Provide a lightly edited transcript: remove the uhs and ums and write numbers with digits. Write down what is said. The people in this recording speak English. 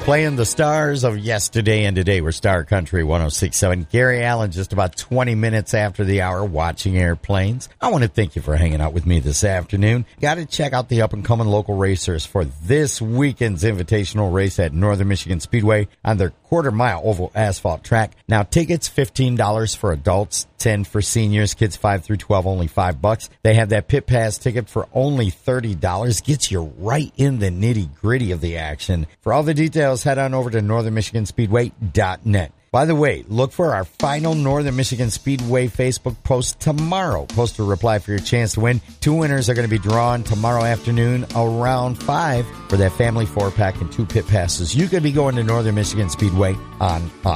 Playing the stars of yesterday and today. We're Star Country 106.7. Gary Allen, just about 20 minutes after the hour, watching airplanes. I want to thank you for hanging out with me this afternoon. Got to check out the up-and-coming local racers for this weekend's invitational race at Northern Michigan Speedway on their quarter-mile oval asphalt track. Now, tickets, $15 for adults, $10 for seniors, kids 5 through 12, only $5. They have that pit pass ticket for only $30. Gets you right in the nitty-gritty of the action. For all the details, head on over to northernmichiganspeedway.net. By the way, look for our final Northern Michigan Speedway Facebook post tomorrow. Post a reply for your chance to win. 2 winners are going to be drawn tomorrow afternoon around 5 for that family 4-pack and 2 pit passes. You could be going to Northern Michigan Speedway on